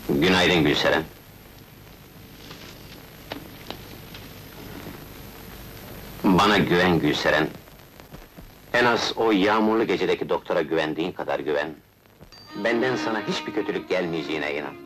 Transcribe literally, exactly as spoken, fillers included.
Günaydın Gülseren. Bana güven Gülseren. En az o yağmurlu gecedeki doktora güvendiğin kadar güven. Benden sana hiçbir kötülük gelmeyeceğine inan.